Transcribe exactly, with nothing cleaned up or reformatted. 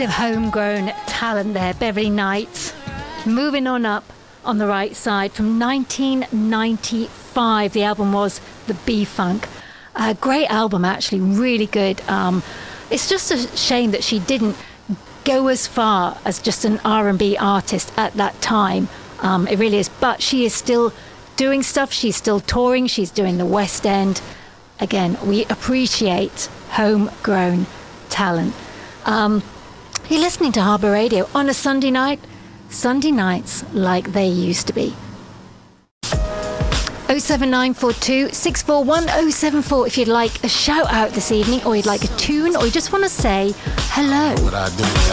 of homegrown talent there, Beverly Knight. Moving on up on the right side from nineteen ninety-five. The album was The B-Funk. A great album, actually, really good. Um, it's just a shame that she didn't go as far as just an R and B artist at that time. Um, it really is. But she is still doing stuff. She's still touring. She's doing the West End. Again, we appreciate homegrown talent. Um, you're listening to Harbour Radio on a Sunday night. Sunday nights like they used to be. oh seven nine four two, six four one, oh seven four if you'd like a shout out this evening, or you'd like a tune, or you just want to say hello. What I do.